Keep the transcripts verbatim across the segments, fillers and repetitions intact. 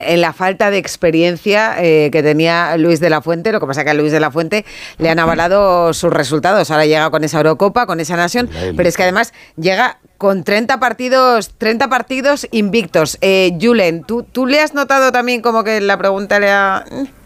en la falta de experiencia eh, que tenía Luis de la Fuente. Lo que pasa es que a Luis de la Fuente le han avalado sus resultados. Ahora llega con esa Eurocopa, con esa Nación, pero es que además llega con treinta partidos, treinta partidos invictos. Eh, Julen, ¿tú, ¿tú le has notado también como que la pregunta le ha...?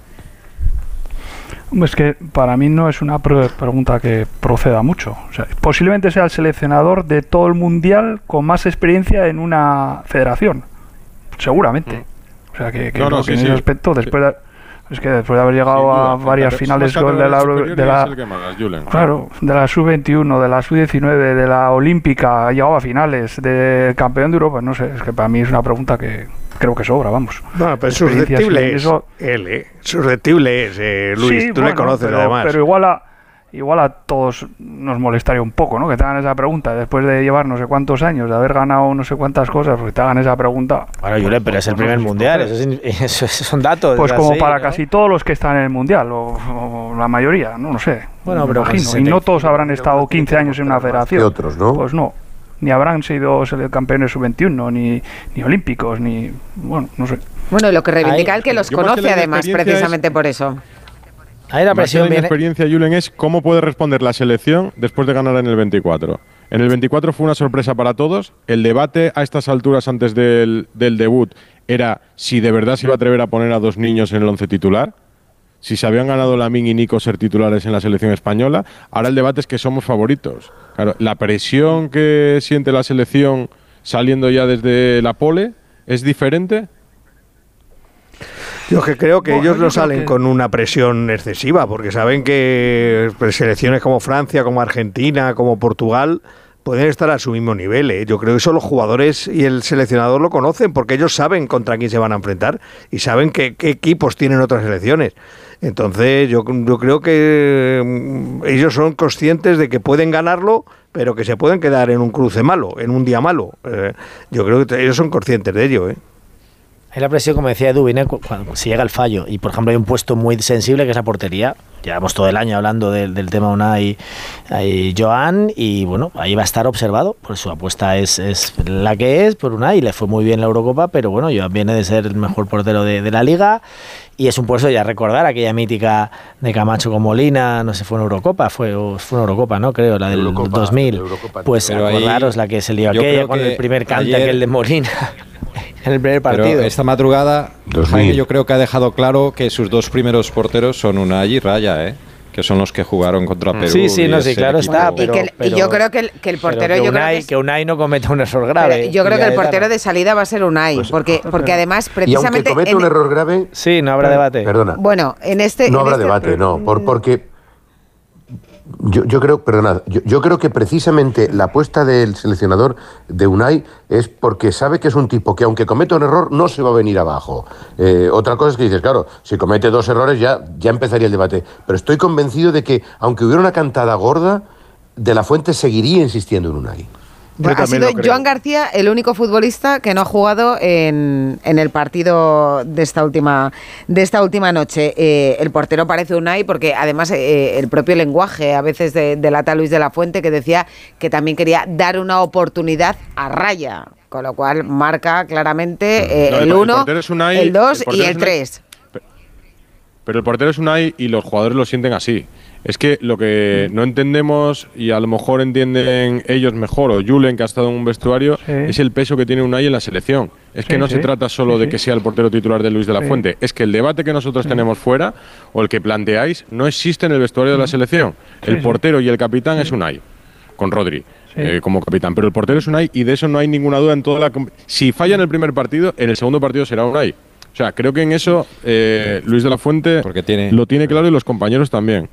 Es que para mí no es una pre- pregunta que proceda mucho. O sea, posiblemente sea el seleccionador de todo el mundial con más experiencia en una federación. Seguramente. Mm. O sea, que, que, no, no, que sí, en sí. ese aspecto, después de, es que después de haber llegado duda, a varias pero finales de de la, de la, más, claro, de la sub veintiuno, de la sub diecinueve, de la olímpica, ha llegado a finales, de campeón de Europa, no sé, es que para mí es una pregunta que creo que sobra, vamos. No, pero susceptible es eso, él, ¿eh? Susceptible es, eh, Luis, sí, tú bueno, le conoces pero, además. Pero igual a Igual a todos nos molestaría un poco, ¿no? Que te hagan esa pregunta después de llevar no sé cuántos años, de haber ganado no sé cuántas cosas, porque te hagan esa pregunta. Bueno, Julen, pero es el primer mundial, eso, es, eso son datos. Pues como así, para ¿no? casi todos los que están en el mundial, o, o la mayoría, no, no sé. Bueno, pero imagino. pues, Y no todos habrán estado quince años en una federación. Otros, ¿no? Pues no. Ni habrán sido campeones sub veintiuno, ni, ni olímpicos, ni... Bueno, no sé. Bueno, lo que reivindica Ahí, el que los conoce que además, precisamente es, por eso. Ahí la presión viene. La viene. experiencia, Julen, es cómo puede responder la selección después de ganar en el veinticuatro. En el veinticuatro fue una sorpresa para todos. El debate a estas alturas antes del, del debut era si de verdad se iba a atrever a poner a dos niños en el once titular, si se habían ganado Lamine y Nico ser titulares en la selección española. Ahora el debate es que somos favoritos. Claro, la presión que siente la selección saliendo ya desde la pole es diferente. Yo que creo que bueno, ellos no creo salen que... con una presión excesiva, porque saben que selecciones como Francia, como Argentina, como Portugal pueden estar a su mismo nivel, ¿eh? Yo creo que eso los jugadores y el seleccionador lo conocen, porque ellos saben contra quién se van a enfrentar y saben qué, qué equipos tienen otras selecciones. Entonces yo, yo creo que ellos son conscientes de que pueden ganarlo, pero que se pueden quedar en un cruce malo, en un día malo. Eh, yo creo que ellos son conscientes de ello, ¿eh? Hay la presión, como decía Edu, viene cuando si llega el fallo. Y, por ejemplo, hay un puesto muy sensible que es la portería. Llevamos todo el año hablando del, del tema Unai y Joan. Y, bueno, ahí va a estar observado. Pues su apuesta es, es la que es por Unai. Le fue muy bien la Eurocopa, pero, bueno, Joan viene de ser el mejor portero de, de la Liga. Y es un puesto, ya recordar, aquella mítica de Camacho con Molina. No sé, fue una Eurocopa. Fue, fue una Eurocopa, ¿no? Creo, la del Eurocopa, dos mil. Eurocopa, pues pero acordaros ahí, la que se lió aquella con el primer cante, aquel de Molina. En el primer partido. Pero esta madrugada, Jaime, yo creo que ha dejado claro que sus dos primeros porteros son Unai y Raya, ¿eh? Que son los que jugaron contra Perú. Sí, sí, no, sí, claro está. Pero, y, que el, pero, y yo creo que el, que el portero... Que yo Unai, creo que, que Unai no cometa un error grave. Yo creo que el portero de salida va a ser Unai, pues, porque, porque además, precisamente... Y aunque cometa un error grave... Sí, no habrá debate. Perdona. Bueno, en este... No en habrá este, debate, no, por, porque... Yo, yo creo, perdonad, yo, yo creo que precisamente la apuesta del seleccionador de Unai es porque sabe que es un tipo que aunque cometa un error no se va a venir abajo. Eh, otra cosa es que dices, claro, si comete dos errores ya, ya empezaría el debate. Pero estoy convencido de que aunque hubiera una cantada gorda, De la Fuente seguiría insistiendo en Unai. Bueno, ha sido Joan García el único futbolista que no ha jugado en, en el partido de esta última de esta última noche. Eh, el portero parece Unai porque además eh, el propio lenguaje a veces de, delata a Luis de la Fuente, que decía que también quería dar una oportunidad a Raya, con lo cual marca claramente eh, no, el uno, el, el dos y el tres. Pero el portero es Unai y los jugadores lo sienten así. Es que lo que no entendemos, y a lo mejor entienden ellos mejor, o Julen, que ha estado en un vestuario, sí. es el peso que tiene Unai en la selección. Es sí, que no sí. se trata solo sí, de que sea el portero titular de Luis de la sí. Fuente, es que el debate que nosotros sí. tenemos fuera, o el que planteáis, no existe en el vestuario de la selección. Sí, el portero y el capitán sí. es Unai, con Rodri. Sí. Eh, como capitán, pero el portero es Unai y de eso no hay ninguna duda en toda la... Si falla en el primer partido, en el segundo partido será Unai. O sea, creo que en eso eh, Luis de la Fuente Porque tiene, lo tiene claro y los compañeros también.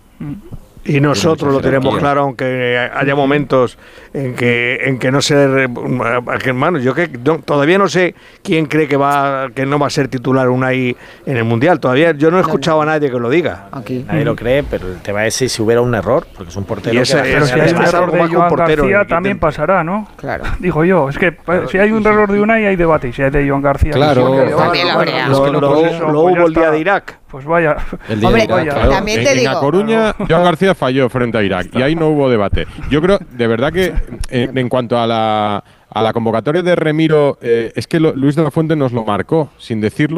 Y nosotros lo tenemos claro, aunque haya momentos en que en que no sé, hermano, yo que no, todavía no sé quién cree que va que no va a ser titular Unai en el Mundial. Todavía yo no he escuchado a nadie que lo diga. Aquí. Nadie lo cree, pero el tema es si, si hubiera un error, porque es un portero. Y ese, que pero si hay un error de Joan García también pasará, ¿no? Claro. Digo yo, es que claro, si hay un error de Unai hay debate, y si hay de Joan García, claro, que también lo habría. Lo, lo, lo, pues lo hubo el día de Irak. Pues vaya. El día Hombre, de Irak, claro. también te en, digo. en A Coruña, Joan García falló frente a Irak y ahí no hubo debate. Yo creo, de verdad que en, en cuanto a la, a la convocatoria de Remiro, eh, es que lo, Luis de la Fuente nos lo marcó, sin decirlo.